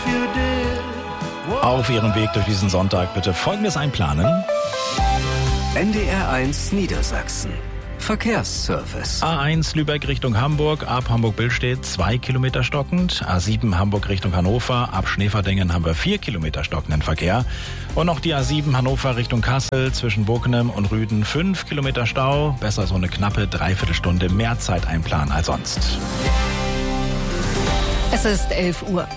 Auf Ihrem Weg durch diesen Sonntag bitte Folgendes einplanen. NDR1 Niedersachsen. Verkehrsservice. A1 Lübeck Richtung Hamburg, ab Hamburg-Billstedt 2 Kilometer stockend. A7 Hamburg Richtung Hannover, ab Schneeverdingen haben wir 4 Kilometer stockenden Verkehr. Und noch die A7 Hannover Richtung Kassel, zwischen Bockenem und Rüden 5 Kilometer Stau. Besser so eine knappe Dreiviertelstunde mehr Zeit einplanen als sonst. Es ist 11 Uhr.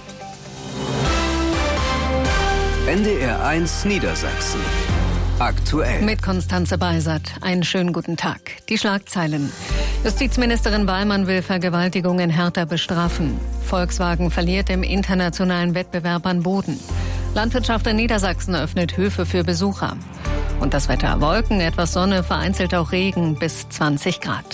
NDR1 Niedersachsen. Aktuell. Mit Konstanze Beisert. Einen schönen guten Tag. Die Schlagzeilen. Justizministerin Wahlmann will Vergewaltigungen härter bestrafen. Volkswagen verliert im internationalen Wettbewerb an Boden. Landwirtschaft in Niedersachsen öffnet Höfe für Besucher. Und das Wetter: Wolken, etwas Sonne, vereinzelt auch Regen, bis 20 Grad.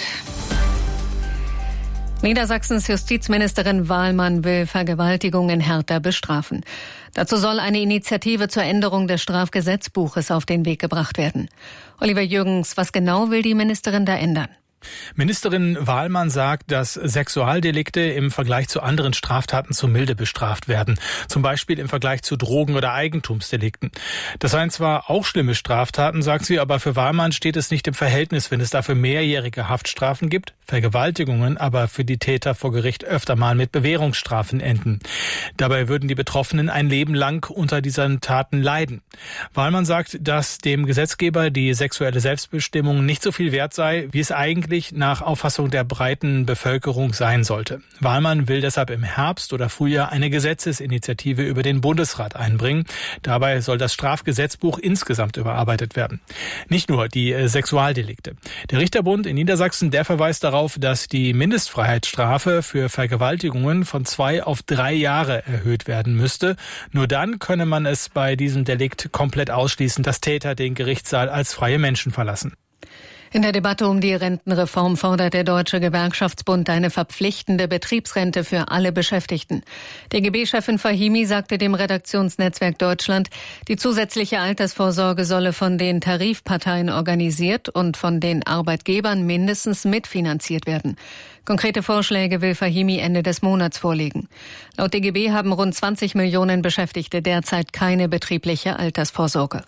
Niedersachsens Justizministerin Wahlmann will Vergewaltigungen härter bestrafen. Dazu soll eine Initiative zur Änderung des Strafgesetzbuches auf den Weg gebracht werden. Oliver Jürgens, was genau will die Ministerin da ändern? Ministerin Wahlmann sagt, dass Sexualdelikte im Vergleich zu anderen Straftaten zu milde bestraft werden. Zum Beispiel im Vergleich zu Drogen- oder Eigentumsdelikten. Das seien zwar auch schlimme Straftaten, sagt sie, aber für Wahlmann steht es nicht im Verhältnis, wenn es dafür mehrjährige Haftstrafen gibt, Vergewaltigungen aber für die Täter vor Gericht öfter mal mit Bewährungsstrafen enden. Dabei würden die Betroffenen ein Leben lang unter diesen Taten leiden. Wahlmann sagt, dass dem Gesetzgeber die sexuelle Selbstbestimmung nicht so viel wert sei, wie es eigentlich nach Auffassung der breiten Bevölkerung sein sollte. Wahlmann will deshalb im Herbst oder Frühjahr eine Gesetzesinitiative über den Bundesrat einbringen. Dabei soll das Strafgesetzbuch insgesamt überarbeitet werden. Nicht nur die Sexualdelikte. Der Richterbund in Niedersachsen, der verweist darauf, dass die Mindestfreiheitsstrafe für Vergewaltigungen von 2 auf 3 Jahre erhöht werden müsste. Nur dann könne man es bei diesem Delikt komplett ausschließen, dass Täter den Gerichtssaal als freie Menschen verlassen. In der Debatte um die Rentenreform fordert der Deutsche Gewerkschaftsbund eine verpflichtende Betriebsrente für alle Beschäftigten. DGB-Chefin Fahimi sagte dem Redaktionsnetzwerk Deutschland, die zusätzliche Altersvorsorge solle von den Tarifparteien organisiert und von den Arbeitgebern mindestens mitfinanziert werden. Konkrete Vorschläge will Fahimi Ende des Monats vorlegen. Laut DGB haben rund 20 Millionen Beschäftigte derzeit keine betriebliche Altersvorsorge.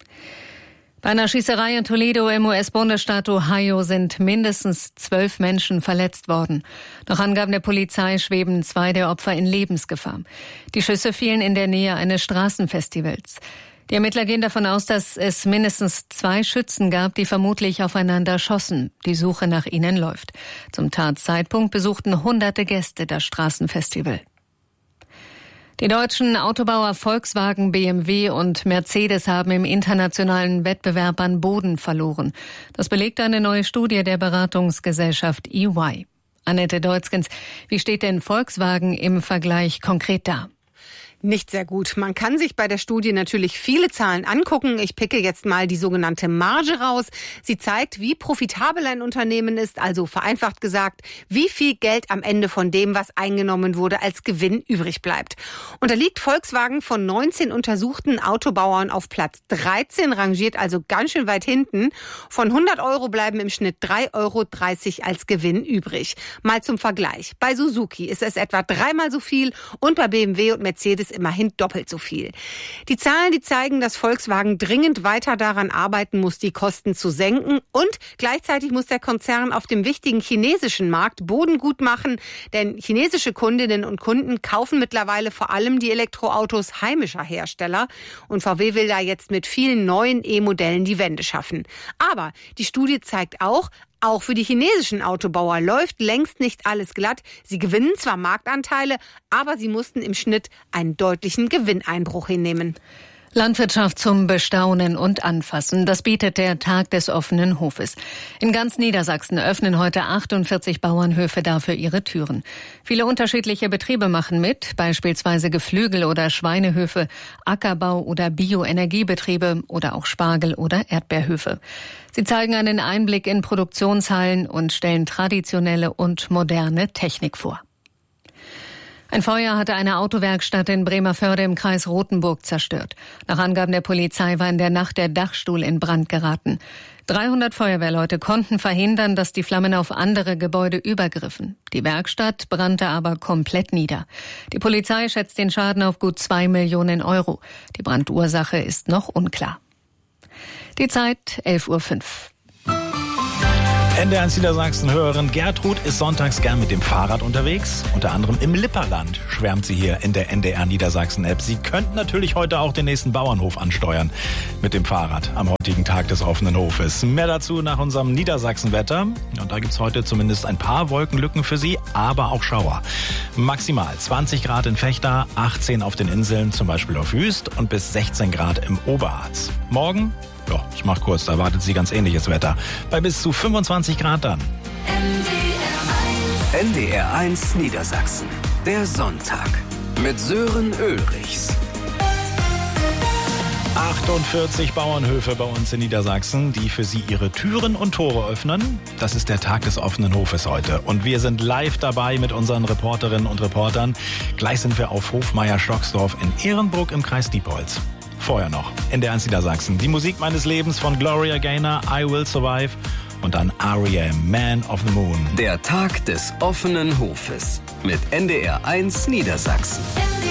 Bei einer Schießerei in Toledo im US-Bundesstaat Ohio sind mindestens 12 Menschen verletzt worden. Nach Angaben der Polizei schweben 2 der Opfer in Lebensgefahr. Die Schüsse fielen in der Nähe eines Straßenfestivals. Die Ermittler gehen davon aus, dass es mindestens 2 Schützen gab, die vermutlich aufeinander schossen. Die Suche nach ihnen läuft. Zum Tatzeitpunkt besuchten Hunderte Gäste das Straßenfestival. Die deutschen Autobauer Volkswagen, BMW und Mercedes haben im internationalen Wettbewerb an Boden verloren. Das belegt eine neue Studie der Beratungsgesellschaft EY. Annette Deutzgens, wie steht denn Volkswagen im Vergleich konkret da? Nicht sehr gut. Man kann sich bei der Studie natürlich viele Zahlen angucken. Ich picke jetzt mal die sogenannte Marge raus. Sie zeigt, wie profitabel ein Unternehmen ist, also vereinfacht gesagt, wie viel Geld am Ende von dem, was eingenommen wurde, als Gewinn übrig bleibt. Und da liegt Volkswagen von 19 untersuchten Autobauern auf Platz 13, rangiert also ganz schön weit hinten. Von 100 € bleiben im Schnitt 3,30 € als Gewinn übrig. Mal zum Vergleich. Bei Suzuki ist es etwa 3-mal so viel und bei BMW und Mercedes immerhin doppelt so viel. Die Zahlen, die zeigen, dass Volkswagen dringend weiter daran arbeiten muss, die Kosten zu senken, und gleichzeitig muss der Konzern auf dem wichtigen chinesischen Markt Boden gut machen, denn chinesische Kundinnen und Kunden kaufen mittlerweile vor allem die Elektroautos heimischer Hersteller, und VW will da jetzt mit vielen neuen E-Modellen die Wende schaffen. Aber die Studie zeigt auch für die chinesischen Autobauer läuft längst nicht alles glatt. Sie gewinnen zwar Marktanteile, aber sie mussten im Schnitt einen deutlichen Gewinneinbruch hinnehmen. Landwirtschaft zum Bestaunen und Anfassen, das bietet der Tag des offenen Hofes. In ganz Niedersachsen öffnen heute 48 Bauernhöfe dafür ihre Türen. Viele unterschiedliche Betriebe machen mit, beispielsweise Geflügel- oder Schweinehöfe, Ackerbau- oder Bioenergiebetriebe oder auch Spargel- oder Erdbeerhöfe. Sie zeigen einen Einblick in Produktionshallen und stellen traditionelle und moderne Technik vor. Ein Feuer hatte eine Autowerkstatt in Bremervörde im Kreis Rothenburg zerstört. Nach Angaben der Polizei war in der Nacht der Dachstuhl in Brand geraten. 300 Feuerwehrleute konnten verhindern, dass die Flammen auf andere Gebäude übergriffen. Die Werkstatt brannte aber komplett nieder. Die Polizei schätzt den Schaden auf gut 2 Millionen Euro. Die Brandursache ist noch unklar. Die Zeit 11:05 Uhr. NDR1 Niedersachsen-Hörerin Gertrud ist sonntags gern mit dem Fahrrad unterwegs. Unter anderem im Lipperland schwärmt sie hier in der NDR Niedersachsen-App. Sie könnten natürlich heute auch den nächsten Bauernhof ansteuern mit dem Fahrrad am heutigen Tag des offenen Hofes. Mehr dazu nach unserem Niedersachsen-Wetter. Und da gibt's heute zumindest ein paar Wolkenlücken für Sie, aber auch Schauer. Maximal 20 Grad in Vechta, 18 auf den Inseln, zum Beispiel auf Hüst, und bis 16 Grad im Oberharz. Morgen? Ja, ich mach kurz, da erwartet Sie ganz ähnliches Wetter. Bei bis zu 25 Grad dann. NDR1 Niedersachsen. Der Sonntag. Mit Sören Ulrichs. 48 Bauernhöfe bei uns in Niedersachsen, die für Sie ihre Türen und Tore öffnen. Das ist der Tag des offenen Hofes heute. Und wir sind live dabei mit unseren Reporterinnen und Reportern. Gleich sind wir auf Hofmeier-Stocksdorf in Ehrenbruck im Kreis Diepholz. Vorher noch NDR1 Niedersachsen. Die Musik meines Lebens von Gloria Gaynor, I Will Survive. Und dann R.E.M., Man of the Moon. Der Tag des offenen Hofes mit NDR1 Niedersachsen.